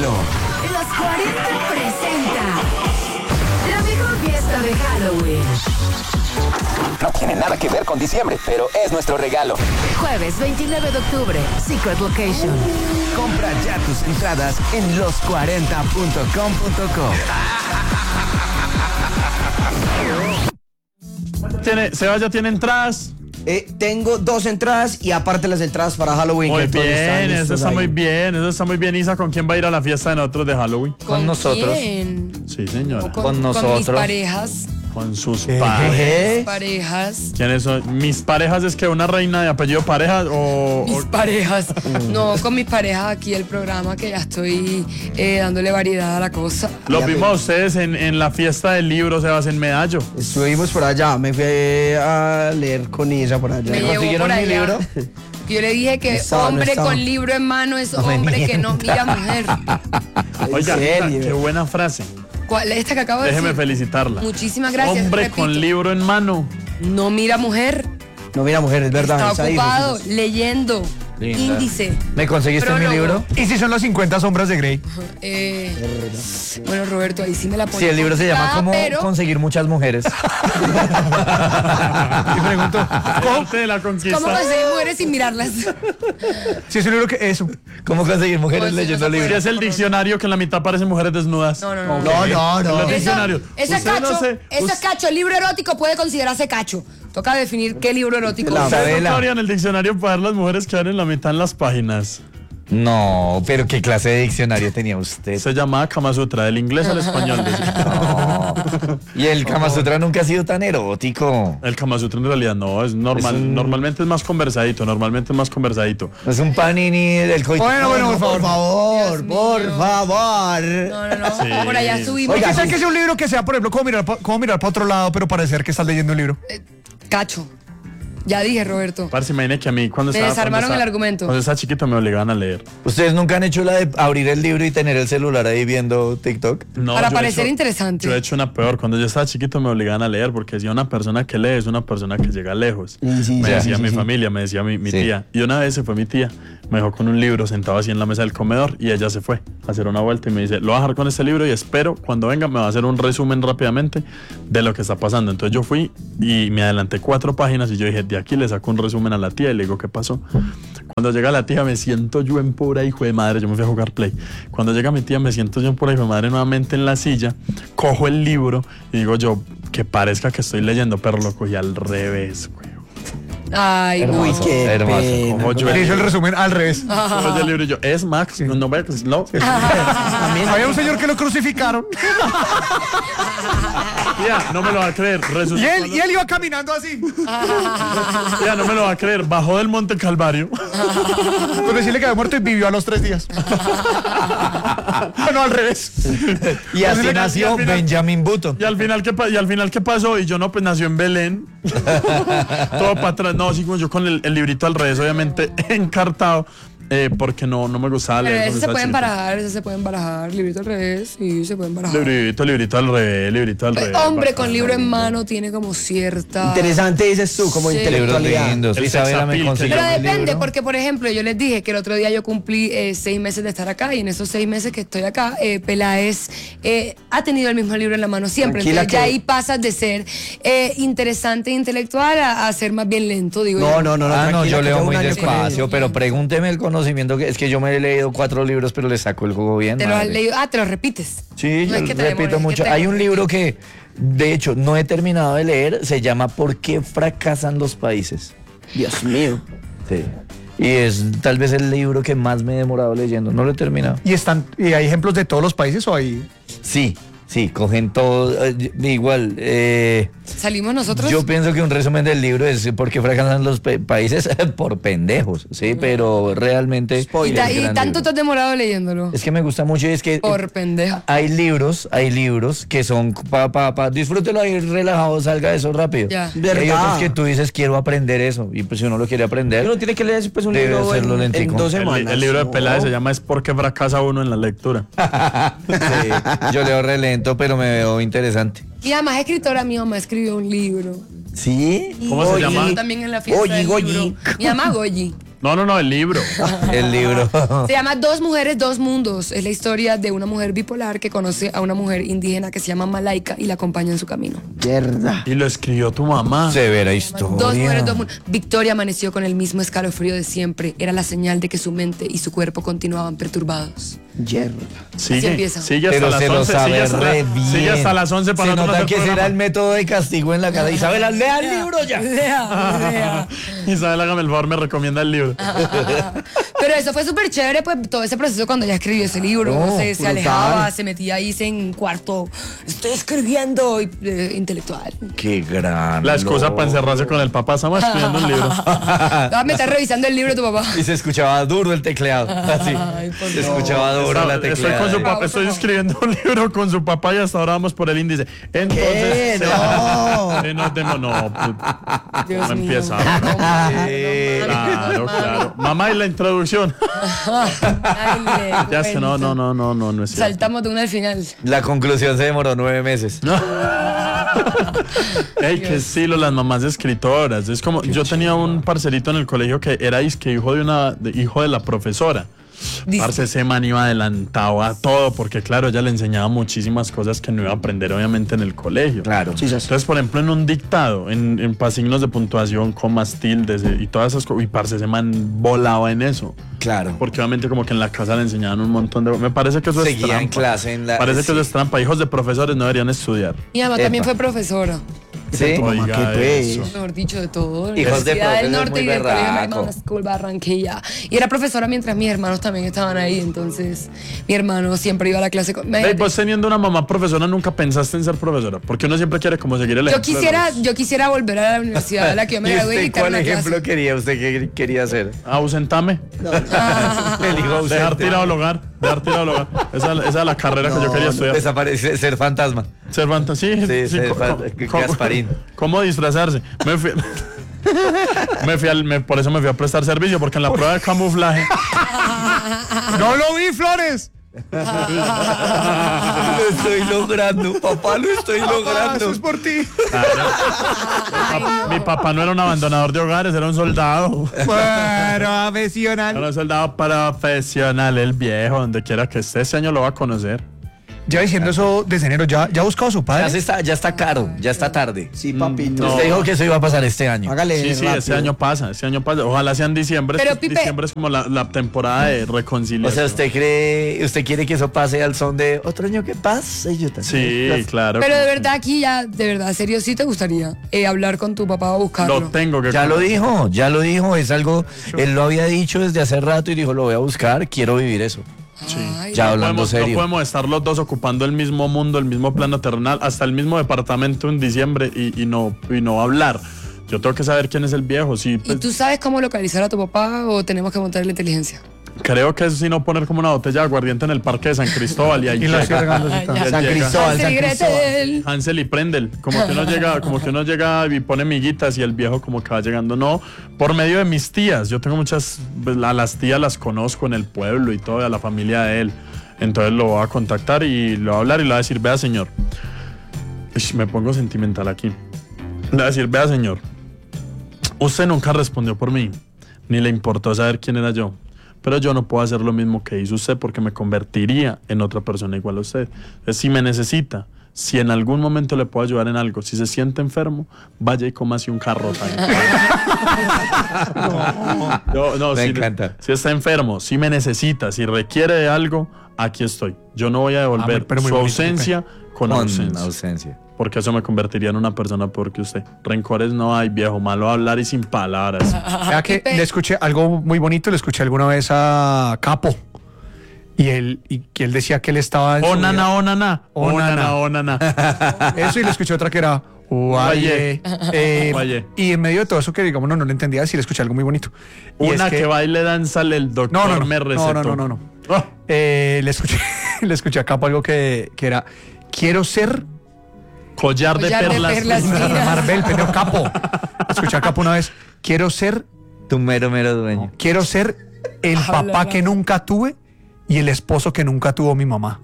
regalo. Los 40 presenta la mejor fiesta de Halloween. No tiene nada que ver con diciembre, pero es nuestro regalo. Jueves 29 de octubre, Secret Location. Compra ya tus entradas en los40.com.co. Seba ya tiene entradas. Tengo 2 entradas y aparte las entradas para Halloween. Muy que bien, eso está muy bien, eso está muy bien. Isa, ¿con quién va a ir a la fiesta de nosotros de Halloween? ¿Con nosotros? ¿Quién? Sí, señora. Con nosotros. Con mis parejas. Con sus parejas. Parejas. ¿Quiénes son? ¿Mis parejas es que una reina de apellido Parejas o...? Mis parejas. No, con mis parejas aquí el programa que ya estoy dándole variedad a la cosa. Los vimos a ustedes en la fiesta del libro, Sebas, en Medallo. Estuvimos por allá, me fui a leer con Isa por allá. Me llevó por allá. mi libro? Yo le dije que No estaba. con libro en mano es hombre que no mira mujer. Oiga, serio? qué buena frase. ¿Cuál es esta que acabo de Déjeme decir? felicitarla. Muchísimas gracias. Hombre repito. con libro en mano. No mira mujer. No, mira, mujer, es verdad. Está Isa dijo, ocupado sí. leyendo. Linda. Índice. ¿Me conseguiste mi Prólogo. libro? ¿Y si son las 50 sombras de Grey? Bueno, Roberto, ahí sí me la pongo. Sí, el libro se llama ¿Cómo pero conseguir muchas mujeres? Y pregunto, Arte de la ¿cómo conquista. conseguir mujeres sin mirarlas? si es un libro que eso. ¿Cómo conseguir mujeres Pues, leyendo no se Sí, libros? es el diccionario que en la mitad aparecen mujeres desnudas. No. Los diccionarios. Eso es Usted cacho. no sé- Eso es cacho. El libro erótico puede considerarse cacho. Toca definir qué libro erótico es. ¿Ustedes no Isabela. cabrían el diccionario para ver las mujeres que van en la mitad en las páginas? No, pero ¿qué clase de diccionario tenía usted? Se llamaba Kama Sutra, del inglés al español. No. Y el Kama Sutra nunca ha sido tan erótico. El Kama Sutra en realidad no, es normal. Es un- Normalmente es más conversadito, Es un panini del coito. Bueno, por favor. Dios mío. Por favor. No. Sí. Por allá subimos. Oiga, ¿sabes que sea un libro que sea, por ejemplo, cómo mirar para otro lado, pero parecer que estás leyendo un libro? Cacho. Ya dije, Roberto. Parce, imagine que a mí cuando Me estaba... desarmaron cuando el argumento. Cuando estaba chiquito me obligaban a leer. ¿Ustedes nunca han hecho la de abrir el libro y tener el celular ahí viendo TikTok? No, Para yo he parecer hecho- interesante. Yo he hecho una peor. Cuando yo estaba chiquito me obligaban a leer porque decía una persona que lee es una persona que llega lejos. Sí, me sí, decía sí, mi sí. familia, me decía mi Sí. tía. Y una vez se fue mi tía, me dejó con un libro sentado así en la mesa del comedor y ella se fue a hacer una vuelta y me dice, lo voy a dejar con este libro y espero cuando venga me va a hacer un resumen rápidamente de lo que está pasando. Entonces yo fui y me adelanté 4 páginas y yo dije, de aquí le saco un resumen a la tía y le digo, ¿qué pasó? Cuando llega la tía me siento yo en pura hijo de madre, yo me fui a jugar Play. Cuando llega mi tía me siento yo en pura hijo de madre nuevamente en la silla, cojo el libro y digo yo, que parezca que estoy leyendo, pero lo cogí al revés, güey. Ay, no. Hermoso, qué hermoso. pena. Cojo yo Le el hizo el resumen al revés. cojo yo el libro y yo, es Max, no vaya, no. Había un señor que lo crucificaron Tía, no me lo va a creer. y él iba caminando así. Tía, no me lo va a creer. Bajó del Monte Calvario. Por decirle que había muerto y vivió a los 3 días. No, al revés. Y así nació al final- Benjamin Button. Y al final, ¿qué pasó? Y yo no, pues nació en Belén. Todo para atrás. No, así como yo con el librito al revés, obviamente encartado. Porque no me gustaba Pero leer. eso se cuando pueden estaba barajar, eso se pueden barajar. Librito al revés, sí, se pueden barajar. chiquito. Librito al revés. Hombre Bacán. con libro en mano tiene como cierta... Interesante dices tú, como Sí. Libros intelectualidad. lindos. El Isabela me sexapil, consiguió Pero mi depende, libro. porque por ejemplo, yo les dije que el otro día yo cumplí 6 meses de estar acá y en esos 6 meses que estoy acá, Peláez ha tenido el mismo libro en la mano siempre. Tranquila Entonces ya que- ahí pasas de ser interesante e intelectual a ser más bien lento, digo No, yo. no, no. Ah, no, tranquila, yo que leo llevo muy un año con despacio, él. pero pregúnteme el conocimiento que es que yo me he leído 4 libros, pero le saco el jugo bien. Te lo has madre. leído, te lo repites. Sí, No yo es que te repito demores, es mucho. que te Hay un demores. libro que, de hecho, no he terminado de leer, se llama ¿Por qué fracasan los países? Dios mío. Sí. Y es tal vez el libro que más me he demorado leyendo. No lo he terminado. ¿Y hay ejemplos de todos los países o hay...? Sí, cogen todo. Igual, Salimos nosotros. yo pienso que un resumen del libro es ¿por qué fracasan los países? Por pendejos, sí, pero realmente. y, es y gran tanto libro. te has demorado leyéndolo. Es que me gusta mucho y es que. Por pendejo. Hay libros que son disfrútelo ahí relajado, salga de eso rápido. Ya. Y hay ¿Verdad? otros que tú dices, quiero aprender eso. Y pues si uno lo quiere aprender, Uno tiene que leer pues, un Debe libro hacerlo en lentico. 2 semanas. El libro de ¿no? Peláez se llama Es porque fracasa uno en la lectura. sí, yo leo re lento, pero me veo interesante. Mi mamá es escritora, mi mamá escribió un libro. ¿Sí? ¿Cómo se llama? Yo también en la fiesta Goyi, del Goyi. libro. Mi mamá Goyi. No, el libro. El libro. Se llama Dos mujeres, dos mundos. Es la historia de una mujer bipolar que conoce a una mujer indígena que se llama Malaika y la acompaña en su camino. Mierda. Y lo escribió tu mamá. Severa historia. Dos mujeres, dos mundos. Victoria amaneció con el mismo escalofrío de siempre. Era la señal de que su mente y su cuerpo continuaban perturbados. Mierda. Así empieza. Sigue Pero hasta se las lo 11. sabe re bien. Sigue hasta las 11 para Se no nota hacer que programa. será el método de castigo en la cara. Isabela, lea el libro ya. Lea. Isabel, hágame el favor, me recomienda el libro. Pero eso fue súper chévere, pues todo ese proceso cuando ella escribió ese libro. No, se brutal. alejaba, se metía ahí en un cuarto. Estoy escribiendo intelectual. Qué gran. La excusa loco. para encerrarse con el papá. Estamos escribiendo un libro. Me está revisando el libro de tu papá. Y se escuchaba duro el tecleado. Así. Ay, por Se favor. escuchaba duro la Estoy tecleada. con su papá, estoy escribiendo un libro con su papá y hasta ahora vamos por el índice. Entonces, No. Dios no mío. empieza. Claro. Mamá, y la introducción. Ay, Ya es que no es cierto. Saltamos de una al final. La conclusión se demoró 9 meses. Ey, qué estilo las mamás escritoras. Es como, yo tenía un parcerito en el colegio que era hijo hijo de la profesora. Parce, ese man iba adelantado a todo porque claro, ella le enseñaba muchísimas cosas que no iba a aprender obviamente en el colegio. Claro. Sí, sí. Entonces, por ejemplo, en un dictado, en signos de puntuación, comas, tildes y todas esas cosas, y parce, ese man volaba en eso. Claro. Porque obviamente como que en la casa le enseñaban un montón de... Me parece que eso es Seguía trampa. en clase en la... Parece que sí. eso es trampa. Hijos de profesores no deberían estudiar. Mi mamá Epa. también fue profesora. ¿Sí? Tu mamá, Oiga, ¿qué pues? eso. Mejor dicho, de todo. Hijos de Universidad del profes, Norte muy y del Colegio berraco. Hermanos School Barranquilla. Y era profesora mientras mis hermanos también estaban ahí. Entonces, mi hermano siempre iba a la clase con... Ey, vos teniendo una mamá profesora, ¿nunca pensaste en ser profesora? Porque uno siempre quiere como seguir el Yo ejemplo de yo quisiera volver a la universidad a la que yo me ¿Y gradué y usted dictar cuál una ejemplo clase. quería? ¿Usted qué quería hacer? Ausentame. El hijo ausente. Dejar tirado el hogar. Esa es la carrera que yo quería estudiar. Desaparecer, ser fantasma. Ser fantasía. Sí, ser Gasparín. ¿Cómo disfrazarse? Por eso me fui a prestar servicio, porque en la prueba de camuflaje. ¡No lo vi, Flores! Lo estoy logrando, papá, lo estoy Eso logrando. es por ti. Mi papá no era un abandonador de hogares, era un soldado. Profesional. Era un soldado profesional, el viejo, donde quiera que esté. Ese año lo va a conocer. Ya diciendo eso desde enero, ¿ya ha buscado a su padre? Ya está caro, ya está tarde. Sí, papito. No. Usted dijo que eso iba a pasar este año. Hágale Sí, rápido. ese año pasa. Ojalá sea en diciembre. Pero, es que Pipe- diciembre es como la temporada de O reconciliación. sea, usted quiere que eso pase al son de otro año que pase y yo también. Sí, claro. Pero de verdad aquí ya, de verdad, serio, sí te gustaría hablar con tu papá o buscarlo. Lo tengo que... Ya lo dijo, es algo, él lo había dicho desde hace rato y dijo, lo voy a buscar, quiero vivir eso. Ay, Ya hablando No serio. podemos estar los dos ocupando el mismo mundo, el mismo plano terrenal, hasta el mismo departamento en diciembre y no hablar. Yo tengo que saber quién es el viejo. Sí, ¿Y pues, tú sabes cómo localizar a tu papá o tenemos que montar la inteligencia? creo que es sino poner como una botella de aguardiente en el parque de San Cristóbal y ahí Y lo llega. sigue regando. Y él San llega. Cristóbal, Hansel San y Cristóbal. Gretel. Hansel y Prendel, como que uno llega y pone miguitas y el viejo como que va llegando, no, por medio de mis tías, yo tengo muchas, a las tías las conozco en el pueblo y todo, a la familia de él, entonces lo voy a contactar y le voy a hablar y le voy a decir, vea señor, me pongo sentimental aquí, le voy a decir, vea señor, usted nunca respondió por mí, ni le importó saber quién era yo. Pero yo no puedo hacer lo mismo que hizo usted porque me convertiría en otra persona igual a usted. Entonces, si me necesita, si en algún momento le puedo ayudar en algo, si se siente enfermo, vaya y cómase un carrota. Me encanta. Si está enfermo, si me necesita, si requiere de algo, aquí estoy. Yo no voy a devolver pero muy su bonito, ausencia con ausencia. ausencia. Porque eso me convertiría en una persona peor que usted. Rencores no hay, viejo, malo hablar y sin palabras. Vea que Pipe. le escuché algo muy bonito, le escuché alguna vez a Capo. Y que él decía que él estaba en su Oh, vida- nana, oh, nana. Oh, Oh, nana. nana, oh, nana. Eso, y le escuché otra que era Uaye. Uaye. Y en medio de todo eso que digamos no le entendía, sí le escuché algo muy bonito. Y Una es que baile, danzale, el doctor me recetó. no. Oh, Le escuché a Capo algo que era quiero ser collar de Collar de perlas. perlas. Mira. Marvel, pendejo, Capo. Escuché a Capo una vez, quiero ser Tu mero dueño. el papá que nunca tuve y el esposo que nunca tuvo mi mamá.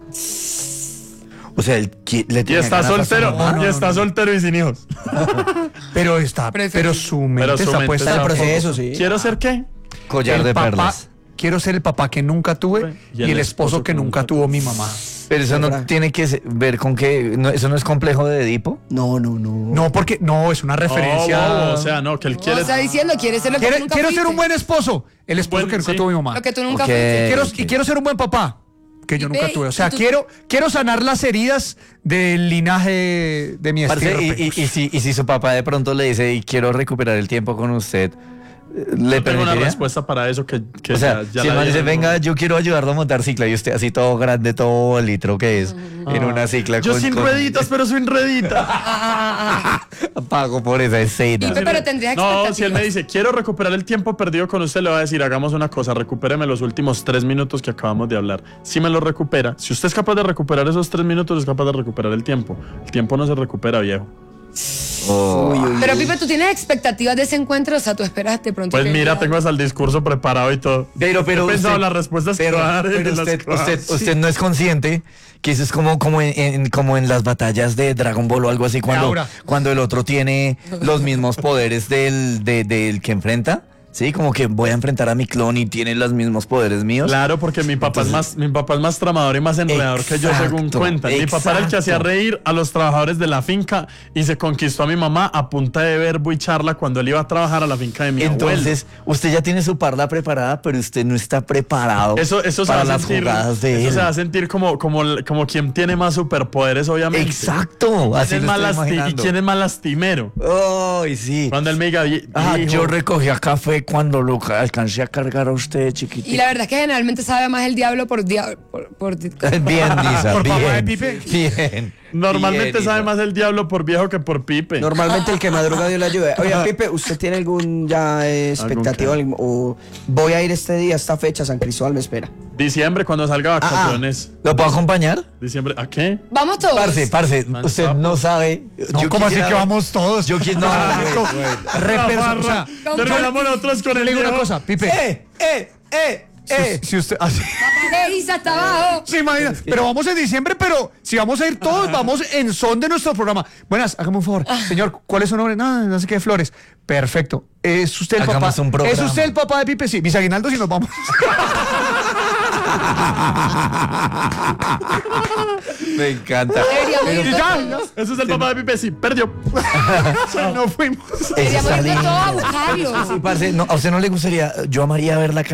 O sea, le Y tiene está ganas a su soltero, mamá. soltero y sin hijos. Pero su mente Pero su está mente puesta está en el proceso. Eso sí. ¿Quiero ser qué? Collar de perlas. Quiero ser el papá que nunca tuve y el esposo que nunca tuvo mi mamá. Pero eso no tiene que ver con que... ¿Eso no es complejo de Edipo? No. No, porque no, es una referencia. O sea, no, que él No, quiere. está diciendo, quiere ser lo que tú nunca Quiero ser fuiste. un buen esposo. El esposo Buen, que nunca sí. tuvo mi mamá. Lo que tú nunca Ok. fuiste. Quiero ser un buen papá, que yo Y nunca ve, tuve. O sea, y tú- quiero sanar las heridas del linaje de mi Parce, estirpe. y si su papá de pronto le dice, y quiero recuperar el tiempo con usted, ¿le Yo tengo una permitiría? respuesta para eso que O sea, ya si el la man dice, dieron. venga, yo quiero ayudarlo a montar cicla, y usted así todo grande, todo litro que es, en una cicla Yo sin rueditas, pero sin ruedita. Pago por esa escena. Pipe, pero tendrías No, expectativas. si él me dice, quiero recuperar el tiempo perdido con usted, le voy a decir, hagamos una cosa, recupéreme los últimos 3 minutos que acabamos de hablar. Si me lo recupera, si usted es capaz de recuperar esos 3 minutos, es capaz de recuperar el tiempo. El tiempo no se recupera, viejo. Pero Pipe, ¿tú tienes expectativas de ese encuentro? O sea, tú esperas de pronto Pues que mira, ya- tengo hasta el discurso preparado y todo. Pero He pensado usted- las respuestas que va a dar y pero las usted, que va a usted, decir. usted no es consciente que eso es como en las batallas de Dragon Ball o algo así, Ahora. cuando el otro tiene los mismos poderes del que enfrenta. Sí, como que voy a enfrentar a mi clon y tiene los mismos poderes míos. Claro, porque mi papá es más tramador y más enredador que yo, según Exacto, cuentan. Mi papá era el que hacía exacto. reír a los trabajadores de la finca y se conquistó a mi mamá a punta de verbo y charla cuando él iba a trabajar a la finca de mi Entonces, usted ya tiene su parla preparada, pero usted no está preparado abuelo. Eso se para va a las sentir, jugadas de eso él. se va a sentir como quien tiene más superpoderes, obviamente. Exacto, así ¿Quién es lo más estoy ¿Y imaginando. quién es más lastimero? Ay, sí. Cuando él me diga, hijo, Yo recogía café cuando lo alcancé a cargar a usted, chiquitito. Y la verdad es que generalmente sabe más el diablo por diablo. Bien, Lisa, ¿Por bien. papá de Pipe? Bien. normalmente Bien, sabe Lisa. más el diablo por viejo que por Pipe. Normalmente el que madruga Dios le ayuda. Oye, Pipe, ¿usted tiene algún ya expectativa? O voy a ir este día, esta fecha, San Cristóbal me espera. Diciembre, cuando salga vacaciones. ¿Lo puedo acompañar? Diciembre, ¿a qué? Vamos todos. Parce, usted no sabe. No, Yo ¿cómo así quisiera que ver- vamos todos? Yo quiero. O sea, Terminamos nosotros con yo el le digo una viejo. cosa, Pipe. Si usted. Así, Papá de Isa está abajo. se imagina. Pero vamos en diciembre, pero si vamos a ir todos, vamos en son de nuestro programa. Buenas, hágame un favor. Señor, ¿cuál es su nombre? No sé qué, Flores. Perfecto. ¿Es usted el Hagamos papá? un programa. ¿Es usted el papá de Pipe? Sí. Mis aguinaldos y nos vamos. Me encanta. Deberíamos ir Y ya, todos. Ese es el papá de Pipe, sí, perdió. no fuimos. Eso Deberíamos está ir todos a lindo. buscarlo. Sí, parce, no, ¿a usted no le gustaría? Yo amaría ver la